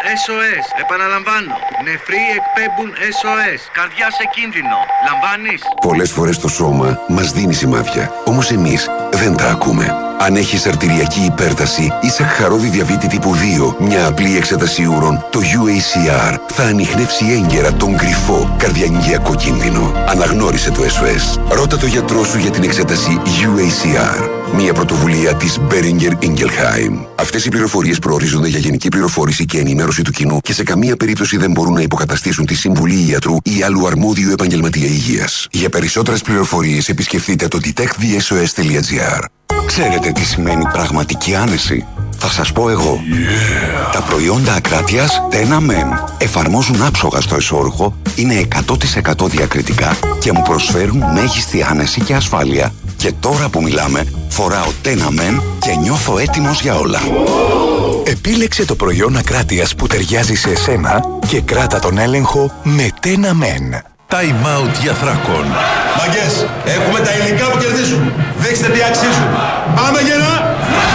SOS. Επαναλαμβάνω. Νεφροί εκπέμπουν SOS. Καρδιά σε κίνδυνο. Λαμβάνεις? Πολλές φορές το σώμα μας δίνει σημάδια. Όμως εμείς δεν τα ακούμε. Αν έχεις αρτηριακή υπέρταση ή σαχαρώδη διαβήτη τύπου 2, μια απλή εξέταση ούρων, το UACR θα ανιχνεύσει έγκαιρα τον κρυφό καρδιαγγειακό κίνδυνο. Αναγνώρισε το SOS. Ρώτα το γιατρό σου για την εξέταση UACR. Μια πρωτοβουλία της Boehringer Ingelheim. Αυτές οι πληροφορίες προορίζονται για γενική πληροφόρηση και ενημέρωση του κοινού και σε καμία περίπτωση δεν μπορούν να υποκαταστήσουν τη συμβουλή ιατρού ή άλλου αρμόδιου επαγγελματία υγείας. Για περισσότερες πληροφορίες επισκεφτείτε το detectthesos.gr. Ξέρετε τι σημαίνει πραγματική άνεση? Θα σας πω εγώ. Τα προϊόντα Ακράτειας Tenamen εφαρμόζουν άψογα στο εσώρουχο, είναι 100% διακριτικά και μου προσφέρουν μέγιστη άνεση και ασφάλεια. Και τώρα που μιλάμε, φοράω Tenamen και νιώθω έτοιμος για όλα. Επίλεξε το προϊόν Ακράτειας που ταιριάζει σε εσένα και κράτα τον έλεγχο με Tenamen. Time out για Θράκον. Μαγκές, έχουμε τα υλικά που κερδίζουν. Δείξτε τι αξίζουν. Πάμε γερά!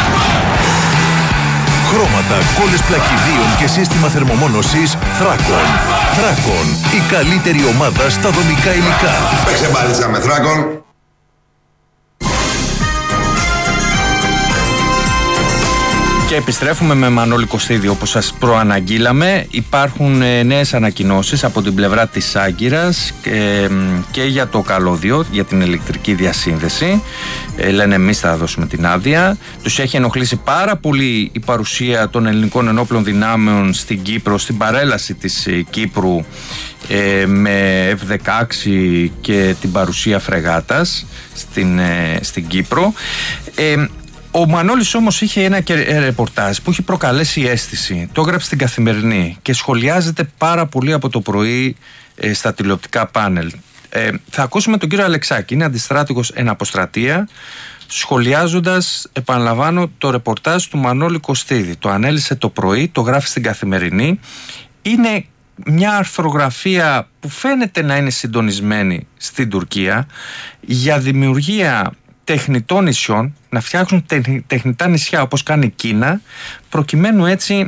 Χρώματα, κόλλες πλακιδίων και σύστημα θερμομόνωσης Θράκον. Θράκον, η καλύτερη ομάδα στα δομικά υλικά. Παίξε μπάλιτσα με Θράκον. Και επιστρέφουμε με Μανώλη Κωστίδη, όπως σας προαναγγείλαμε. Υπάρχουν νέες ανακοινώσεις από την πλευρά της Άγκυρας και για το καλώδιο, για την ηλεκτρική διασύνδεση. Λένε εμείς θα δώσουμε την άδεια. Τους έχει ενοχλήσει πάρα πολύ η παρουσία των ελληνικών ενόπλων δυνάμεων στην Κύπρο, στην παρέλαση της Κύπρου με F-16 και την παρουσία φρεγάτας στην Κύπρο. Ο Μανώλης όμως είχε ένα ρεπορτάζ που είχε προκαλέσει αίσθηση. Το έγραψε στην Καθημερινή και σχολιάζεται πάρα πολύ από το πρωί στα τηλεοπτικά πάνελ. Θα ακούσουμε τον κύριο Αλεξάκη, είναι αντιστράτηγος εν αποστρατεία, σχολιάζοντας, επαναλαμβάνω, το ρεπορτάζ του Μανώλη Κωστίδη. Το ανέλησε το πρωί, το γράφει στην Καθημερινή. Είναι μια αρθρογραφία που φαίνεται να είναι συντονισμένη στην Τουρκία για δημιουργία τεχνητών νησιών, να φτιάξουν τεχνητά νησιά όπως κάνει η Κίνα, προκειμένου έτσι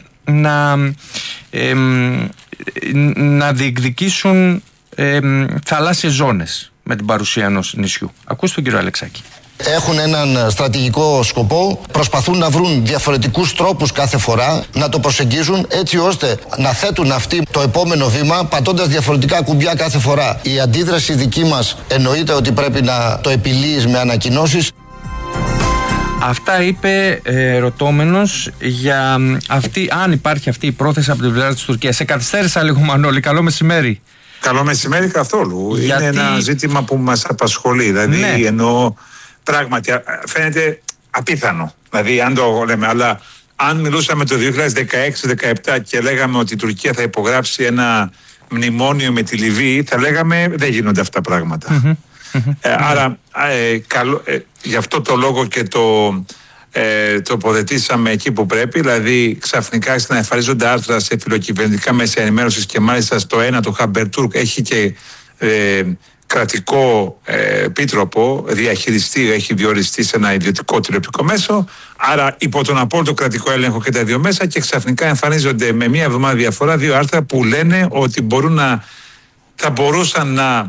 να διεκδικήσουν θαλάσσιες ζώνες με την παρουσία ενός νησιού. Ακούστε τον κύριο Αλεξάκη. Έχουν έναν στρατηγικό σκοπό, προσπαθούν να βρουν διαφορετικούς τρόπους κάθε φορά, να το προσεγγίζουν έτσι ώστε να θέτουν αυτοί το επόμενο βήμα πατώντας διαφορετικά κουμπιά κάθε φορά. Η αντίδραση δική μας εννοείται ότι πρέπει να το επιλύεις με ανακοινώσεις. Αυτά είπε ρωτώμενος για αν υπάρχει αυτή η πρόθεση από την πλευρά της Τουρκίας. Σε καθυστέρησα λίγο, Μανώλη, καλό μεσημέρι. Καλό μεσημέρι καθόλου. Είναι ένα ζήτημα που μας απασχολεί. Δηλαδή, εννοώ πράγματι φαίνεται απίθανο. Δηλαδή, αν το λέμε, αλλά αν μιλούσαμε το 2016-2017 και λέγαμε ότι η Τουρκία θα υπογράψει ένα μνημόνιο με τη Λιβύη, θα λέγαμε δεν γίνονται αυτά τα πράγματα. Άρα, γι' αυτό το λόγο και το τοποθετήσαμε εκεί που πρέπει, δηλαδή ξαφνικά να εμφανίζονται άρθρα σε φιλοκυβερνητικά μέσα ενημέρωσης και μάλιστα στο ένα το Χαμπερτούρκ έχει και κρατικό επίτροπο, διαχειριστή, έχει διοριστεί σε ένα ιδιωτικό τηλεοπτικό μέσο, άρα υπό τον απόλυτο κρατικό έλεγχο και τα δύο μέσα, και ξαφνικά εμφανίζονται με μία εβδομάδα διαφορά δύο άρθρα που λένε ότι θα μπορούσαν να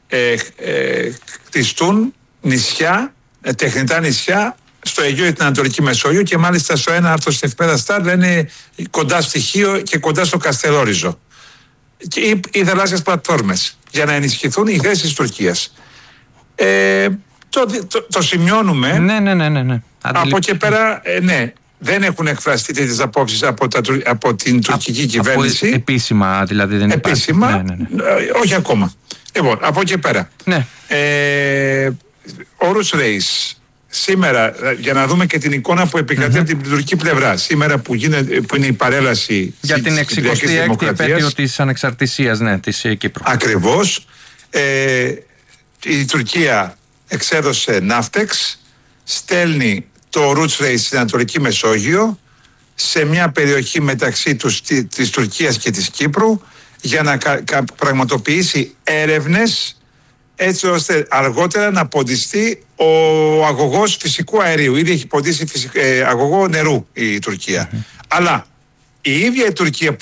κτιστούν νησιά, τεχνητά νησιά στο Αιγαίο ή την Ανατολική Μεσόγειο, και μάλιστα στο ένα άρθρο στην εφημερίδα Σταρ λένε κοντά στο Χίο και κοντά στο Καστελόριζο και οι θαλάσσιες πλατφόρμες, για να ενισχυθούν οι θέσεις της Τουρκίας. Το σημειώνουμε. Ναι. Από εκεί πέρα, ναι, δεν έχουν εκφραστεί τέτοιες απόψεις από την τουρκική κυβέρνηση. Επίσημα, δηλαδή δεν υπάρχει. Επίσημα, όχι ακόμα. Λοιπόν, από εκεί πέρα. Ναι. Όρους Ρέις. Σήμερα, για να δούμε και την εικόνα που επικρατεί από την τουρκική πλευρά, σήμερα που είναι η παρέλαση για την 66η επέτειο της ανεξαρτησίας, της Κύπρου. Ακριβώς. Η Τουρκία εξέδωσε ναύτεξ, στέλνει το Roots Race στην Ανατολική Μεσόγειο, σε μια περιοχή μεταξύ της Τουρκίας και της Κύπρου, για να πραγματοποιήσει έρευνες, έτσι ώστε αργότερα να ποντιστεί ο αγωγός φυσικού αερίου. Ήδη έχει ποντίσει αγωγό νερού η Τουρκία. Αλλά η ίδια η Τουρκία